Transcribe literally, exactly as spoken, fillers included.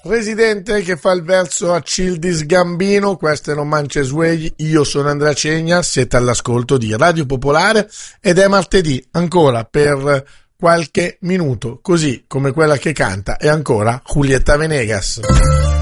Residente che fa il verso a Childis Gambino, questo è Non Mance Sway, io sono Andrea Cegna, siete all'ascolto di Radio Popolare ed è martedì, ancora per qualche minuto, così come quella che canta è ancora Julieta Venegas.